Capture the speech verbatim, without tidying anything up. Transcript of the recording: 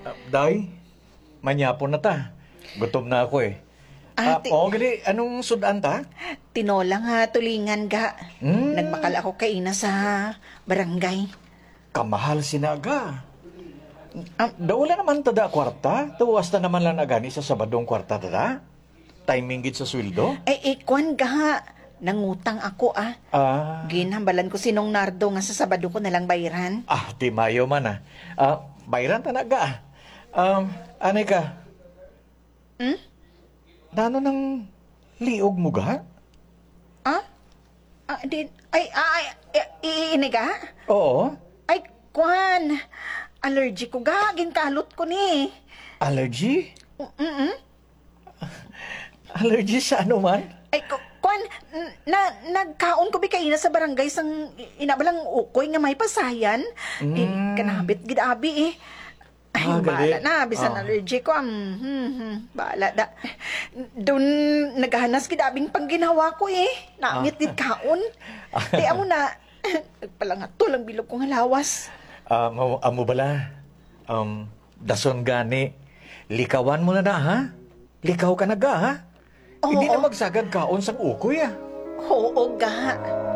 Ah, day, manyapon na ta. Gutom na ako eh. Ah, Ah, ti- oo, gali, anong sudan ta? Tinola nga tulingan ga. Hmm. Nagmakal ako kaina sa barangay. Kamahal sinaga. Um, Daula naman tada kwarta. Tawas na naman lang agani sa Sabadong kwarta tada. Timing gid sa sweldo. ay ikwan ga. Nangutang ako ah. Ah, Ginhambalan ko sinong Nardo nga sa Sabado ko nalang bayaran. ah, di mayo man ah. Ah, bayran tanaga. Um, anay ka? Hmm? Nano nang liog mo ga? Ah? Ah, di, ay, ay, ay, iini ga? Oo. Ay, kwan. Allergy ko ga. Ginkalot ko ni. Allergy? Mm-mm. Allergy sa ano man? Ay, ku- kwan, n- na, nagkaon ko bikaina sa barangay sang inabalang ukoy nga may pasayan. Eh, Mm. kanabit gidabi eh. Ay, Ah, bahala gali. na, bisan Ah. allergy ko. Um, hmm, hmm, bahala da. Doon, naghanas gidabing pang ginawa ko eh. Nangit Ah. gid kaon. Di amo na, nagpalangato lang bilog kong halawas. Ah, mo amo bala. Um, dason gani. Likawan mo na na, ha? Likaw ka na ga, ha? Oo, Hindi na oo. magsagad kaon sang ukoy, ah. Oo ga.